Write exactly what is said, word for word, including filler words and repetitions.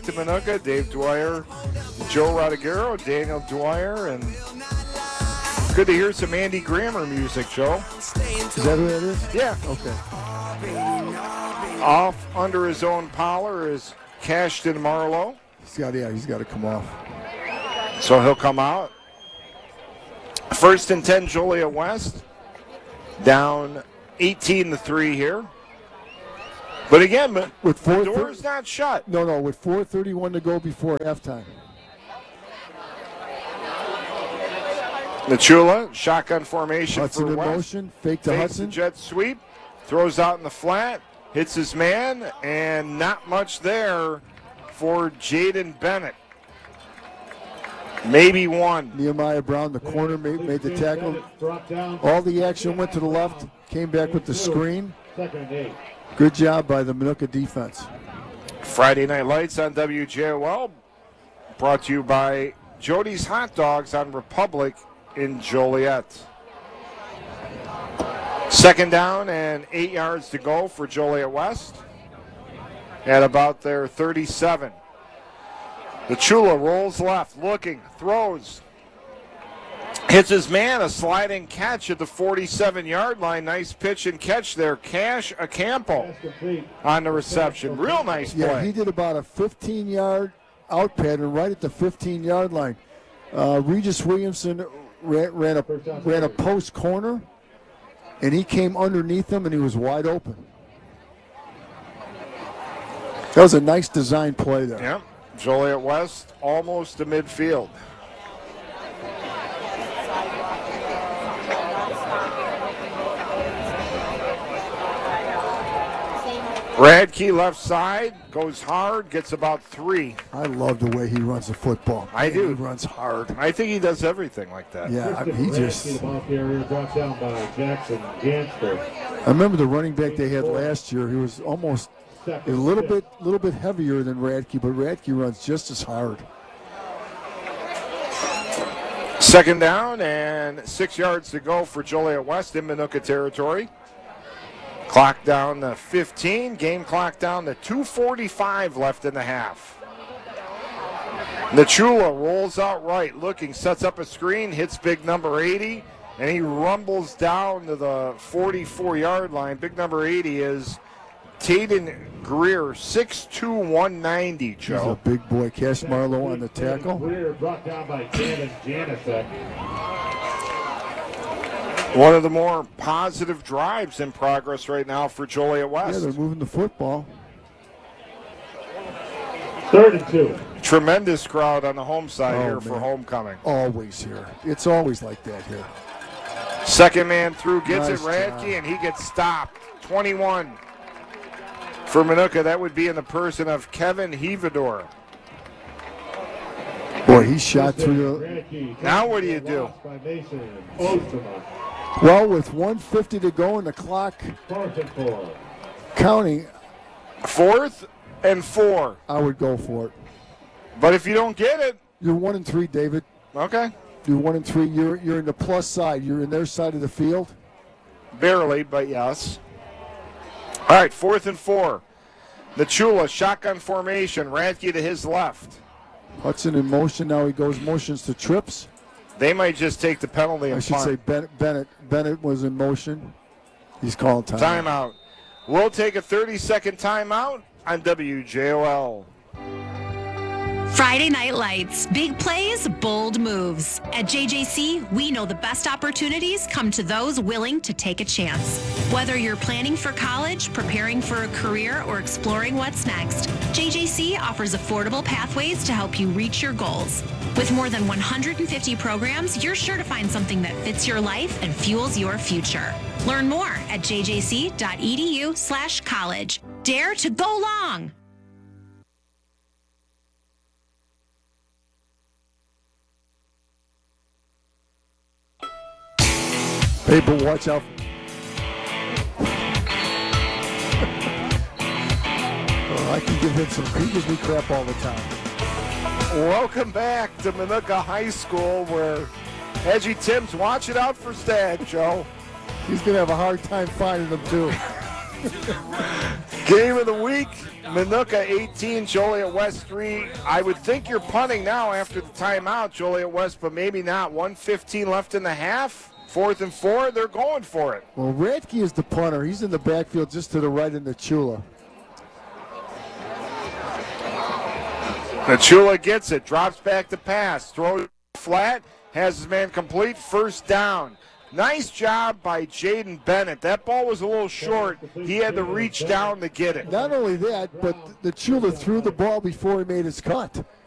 to Minooka. Dave Dwyer, Joe Rodriguero, Daniel Dwyer, and good to hear some Andy Grammer music, Joe. Is that who that is? Yeah. Okay. Off under his own power is Cashton Marlowe. He's got, yeah, he's got to come off. So he'll come out. First and ten, Joliet West. Down eighteen to three here. But again, with four the door's not shut. No, no, with four thirty-one to go before halftime. Nachula, shotgun formation Hudson for in West. motion, fake to Fakes Hudson. the jet sweep, throws out in the flat, hits his man, and not much there for Jaden Bennett. Maybe one. Nehemiah Brown, the corner, made, made the tackle. All the action went to the left, came back with the screen. Good job by the Minooka defense. Friday Night Lights on W J O L, brought to you by Jody's Hot Dogs on Republic in Joliet. Second down and eight yards to go for Joliet West at about their thirty-seven. The Chula rolls left, looking, throws, hits his man, a sliding catch at the forty-seven-yard line. Nice pitch and catch there. Cash Acampo on the reception. Real nice play. Yeah, he did about a fifteen-yard out pattern right at the fifteen-yard line. Uh, Regis Williamson ran, ran, a, ran a post corner, and he came underneath him, and he was wide open. That was a nice design play there. Yeah. Joliet West almost to midfield. Radke left side, goes hard, gets about three. I love the way he runs the football. I do. He runs hard. I think he does everything like that. Yeah, I mean, he just... Ball carrier brought down by Jackson Janster. I remember the running back they had last year. He was almost a little bit, little bit heavier than Radke, but Radke runs just as hard. Second down and six yards to go for Joliet West in Minooka territory. Clock down to fifteen. Game clock down to two forty-five left in the half. Nachula rolls out right, looking, sets up a screen, hits big number eighty, and he rumbles down to the forty-four-yard line. Big number eighty is Taden Greer, six two, one ninety, Joe. He's a big boy. Cash Marlowe on the tackle. Greer brought down by Cannon Janicek. One of the more positive drives in progress right now for Joliet West. Yeah, they're moving the football. Third and two. Tremendous crowd on the home side Oh, here man. for homecoming. Always here. It's always like that here. Second man through, gets Nice it Radke, job. and he gets stopped. twenty-one for Minooka. That would be in the person of Kevin Hevador. Boy, he shot through the... Now what do you do? By Mason Ostema. Well, with one fifty to go and the clock Fourth and four. counting, Fourth and four. I would go for it. But if you don't get it, You're one and three, David. okay, You're one and three. You're you're in the plus side. You're in their side of the field. barely, but yes. All right, fourth and four. Nachula, shotgun formation. Radke to his left. Hudson in motion. Now he goes motions to trips. They might just take the penalty I and should punt. say Bennett, Bennett. Bennett was in motion. He's calling time. Timeout. We'll take a thirty-second timeout on W J O L. Friday Night Lights. Big plays, bold moves. At J J C, we know the best opportunities come to those willing to take a chance. Whether you're planning for college, preparing for a career, or exploring what's next, J J C offers affordable pathways to help you reach your goals. With more than one hundred fifty programs, you're sure to find something that fits your life and fuels your future. Learn more at jjc.edu slash college. Dare to go long! People, watch out. Oh, I can give him some. He gives me crap all the time. Welcome back to Minooka High School, where Edgy Tim's watching out for Stag, Joe. He's going to have a hard time finding them, too. Game of the week, Minooka eighteen, Joliet West three. I would think you're punting now after the timeout, Joliet West, but maybe not. one fifteen left in the half. Fourth and four, they're going for it. Well, Radke is the punter. He's in the backfield just to the right in the Chula. The Chula gets it, drops back to pass, throws flat, has his man complete, first down. Nice job by Jaden Bennett. That ball was a little short. He had to reach down to get it. Not only that, but the Chula threw the ball before he made his cut.